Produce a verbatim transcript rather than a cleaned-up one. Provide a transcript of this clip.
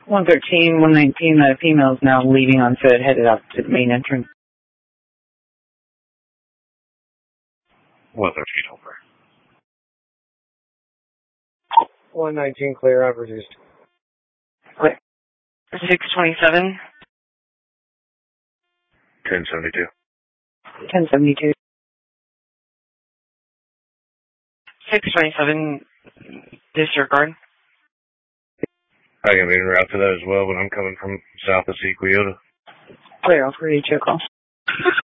one thirteen, one nineteen, the female's now leaving on foot, headed out to the main entrance. one thirteen over. one nineteen, clear, I've reduced. Wait. six twenty-seven. ten seventy-two. ten seventy-two. six twenty-seven, disregard. I can be en route to that as well, but I'm coming from south of Sequioto. Clear, I'll reach your call.